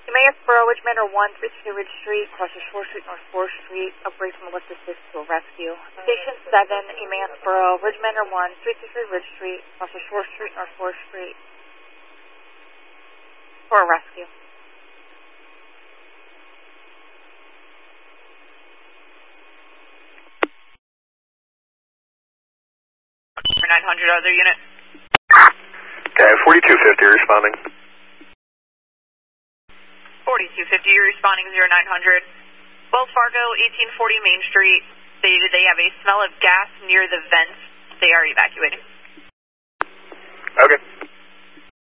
Emmaus Borough, Ridge Manor 1, 332 Ridge Street, crosses Shore Street, North 4th Street, upgrade from a lift assist to a rescue. Station 7, Emmaus Borough, Ridge Manor 1, 333 Ridge Street, crosses Shore Street, North 4th Street, for a rescue. For 900, other unit. Okay, 4250 responding. 4250, responding 0900. Wells Fargo, 1840 Main Street. Stated they have a smell of gas near the vents. They are evacuating. Okay.